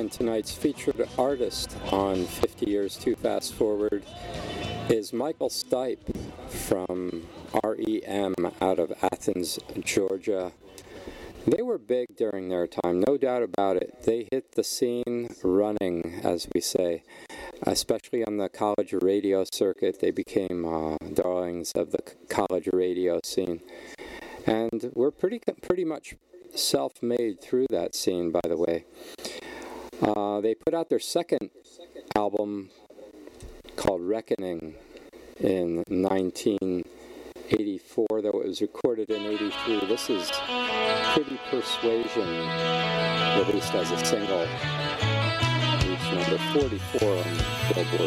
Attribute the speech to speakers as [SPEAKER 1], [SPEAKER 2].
[SPEAKER 1] And tonight's featured artist on 50 Years Too Fast Forward is Michael Stipe from REM out of Athens, Georgia. They were big during their time, no doubt about it. They hit the scene running, as we say, especially on the college radio circuit. They became darlings of the college radio scene. And we're pretty much self-made through that scene, by the way. They put out their second album called Reckoning in 1984, though it was recorded in 83. This is Pretty Persuasion, released as a single. Reached number 44 on the Billboard